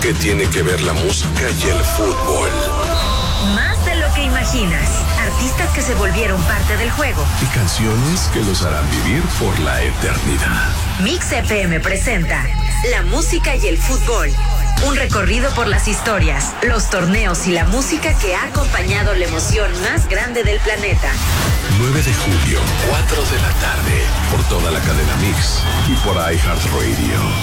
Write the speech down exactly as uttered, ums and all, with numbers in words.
¿Qué tiene que ver la música y el fútbol? Más de lo que imaginas. Artistas que se volvieron parte del juego. Y canciones que los harán vivir por la eternidad. Mix F M presenta La música y el fútbol. Un recorrido por las historias, los torneos y la música que ha acompañado la emoción más grande del planeta. nueve de julio, cuatro de la tarde, por toda la cadena Mix y por iHeartRadio.